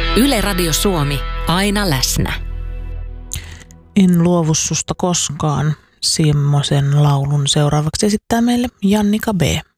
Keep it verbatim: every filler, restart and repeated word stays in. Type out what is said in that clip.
Yle Radio Suomi, aina läsnä. En luovu susta koskaan. Semmoisen laulun seuraavaksi esittää meille Jannika B.